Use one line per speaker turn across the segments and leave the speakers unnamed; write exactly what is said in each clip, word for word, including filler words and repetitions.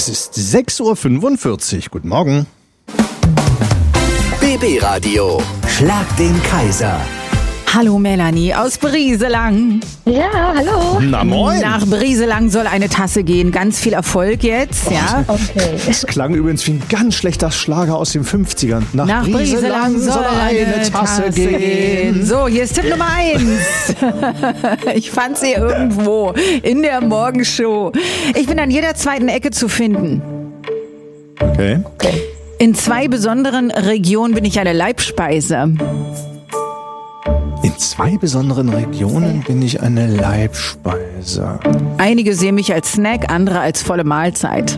Es ist sechs Uhr fünfundvierzig. Guten Morgen.
B B Radio. Schlag den Kaiser.
Hallo Melanie aus Brieselang.
Ja, hallo.
Na moin.
Nach Brieselang soll eine Tasse gehen. Ganz viel Erfolg jetzt, ja.
Okay.
Das klang übrigens wie ein ganz schlechter Schlager aus den fünfzigern. Nach,
Nach Brieselang soll eine Tasse gehen. So, hier ist Tipp Nummer eins. Ich fand sie irgendwo in der Morgenshow. Ich bin an jeder zweiten Ecke zu finden.
Okay.
okay.
In zwei besonderen Regionen bin ich eine Leibspeise.
In zwei besonderen Regionen bin ich eine Leibspeise.
Einige sehen mich als Snack, andere als volle Mahlzeit.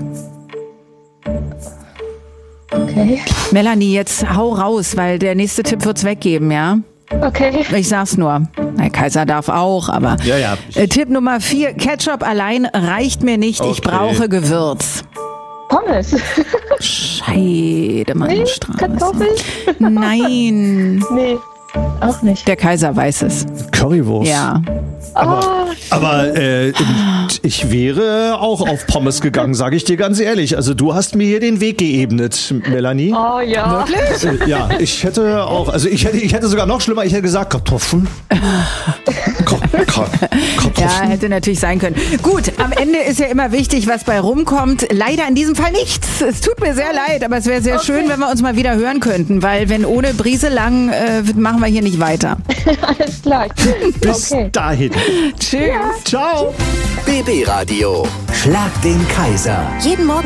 Okay.
Melanie, jetzt hau raus, weil der nächste Tipp wird's weggeben, ja?
Okay.
Ich sag's nur. Der Kaiser darf auch, aber...
Ja, ja.
Äh, Tipp Nummer vier. Ketchup allein reicht mir nicht. Ich
Okay.
brauche Gewürz.
Pommes.
Scheidemannstraße.
Kartoffeln?
Nein.
Nee, auch nicht.
Der Kaiser weiß es.
Currywurst.
Ja.
Oh,
Aber äh, ich wäre auch auf Pommes gegangen, sage ich dir ganz ehrlich. Also du hast mir hier den Weg geebnet, Melanie.
oh ja.
Wirklich?
Äh, Ja, ich hätte auch, also ich hätte, ich hätte sogar noch schlimmer, ich hätte gesagt Kartoffeln. Ka Ka
Ja,
Kartoffeln.
hätte natürlich sein können. Gut, am Ende ist ja immer wichtig, was bei rumkommt. Leider in diesem Fall nichts. Es tut mir sehr leid, aber es wäre sehr
Okay.
schön, wenn wir uns mal wieder hören könnten, weil wenn ohne Brieselang äh, machen wir hier nicht weiter.
Alles klar.
Bis
Okay.
dahin.
Tschüss.
Ciao.
B B Radio. Schlag den Kaiser.
Jeden Morgen